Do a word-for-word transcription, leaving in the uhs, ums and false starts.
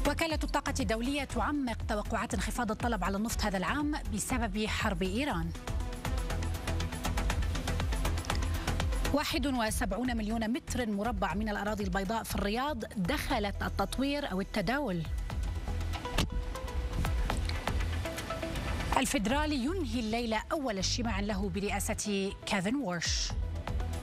وكالة الطاقة الدولية تعمق توقعات انخفاض الطلب على النفط هذا العام بسبب حرب إيران. واحد وسبعين مليون متر مربع من الأراضي البيضاء في الرياض دخلت التطوير أو التداول. الفيدرالي ينهي الليلة أول اجتماع له برئاسة كيفن وورش.